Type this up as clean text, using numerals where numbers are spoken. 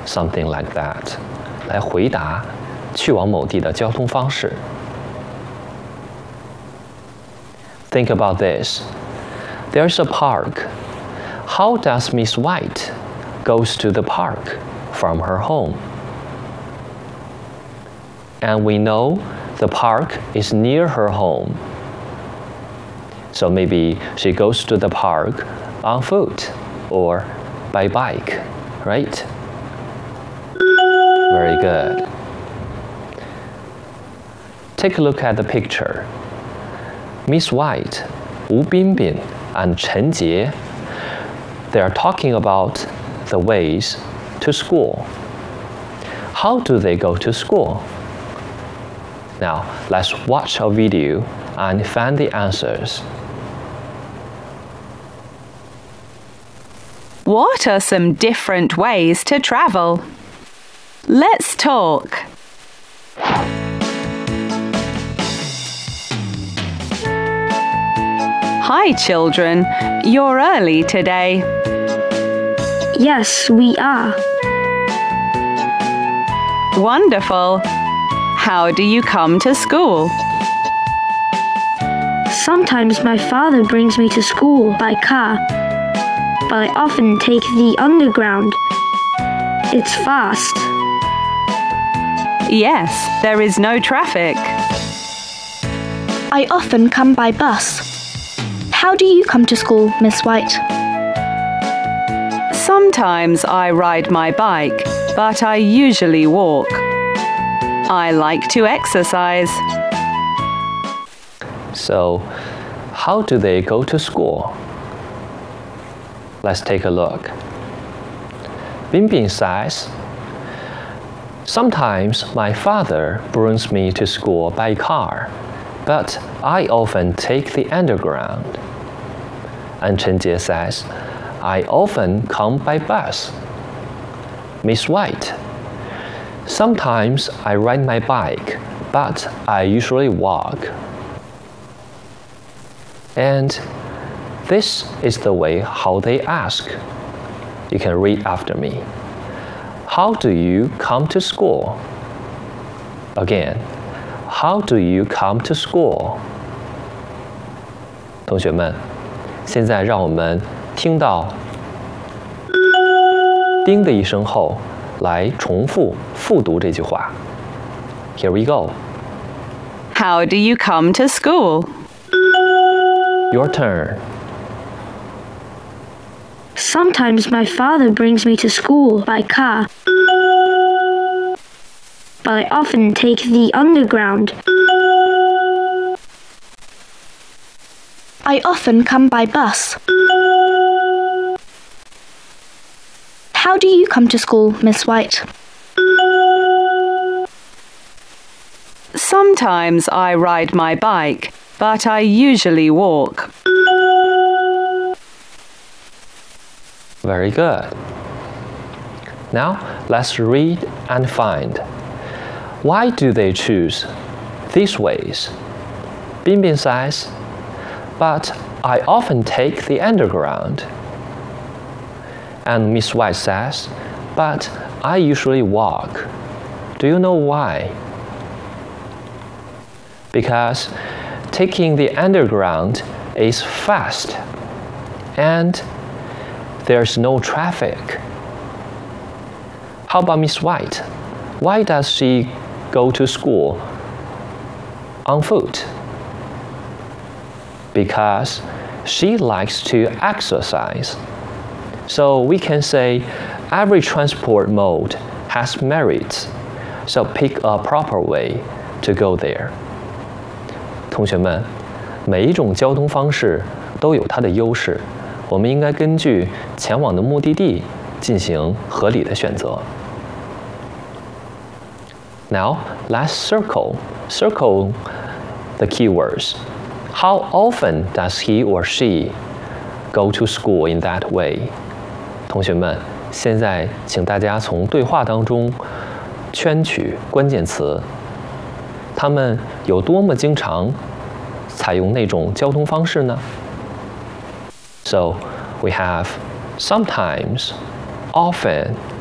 something like that 来回答去往某地的交通方式。Think about this. There's a park. How does Miss White goes to the park from her home? And we know the park is near her home. So maybe she goes to the park on foot or by bike, right? Very good. Take a look at the picture. Miss White, Wu Binbin, and Chen Jie, they are talking about the ways to school. How do they go to school? Now, let's watch a video and find the answers. What are some different ways to travel? Let's talk. Hi, children. You're early today. Yes, we are. Wonderful. How do you come to school? Sometimes my father brings me to school by car, but I often take the underground. It's fast. Yes, there is no traffic. I often come by bus. How do you come to school, Miss White? Sometimes I ride my bike, but I usually walk. I like to exercise. So, how do they go to school? Let's take a look. Binbin says, sometimes my father brings me to school by car, but I often take the underground. And Chen Jie says, I often come by bus. Miss White, sometimes I ride my bike, but I usually walk. And this is the way how they ask. You can read after me. How do you come to school? Again, how do you come to school? 同学们，现在让我们听到叮的一声后，来重复复读这句话。Here we go. How do you come to school? Your turn. Sometimes my father brings me to school by car, but I often take the underground. I often come by bus. How do you come to school, Miss White? Sometimes I ride my bike, but I usually walk. Very good. Now, let's read and find. Why do they choose these ways? Binbin says, but I often take the underground. And Miss White says, but I usually walk. Do you know why? Because taking the underground is fast and there's no traffic. How about Miss White? Why does she go to school on foot? Because she likes to exercise. So we can say every transport mode has merits. So pick a proper way to go there. 同学们，每一种交通方式都有它的优势，我们应该根据前往的目的地进行合理的选择。Now let's circle the keywords. How often does he or she go to school in that way? 同学们，现在请大家从对话当中圈取关键词，他们有多么经常采用那种交通方式呢？ So we have sometimes, often,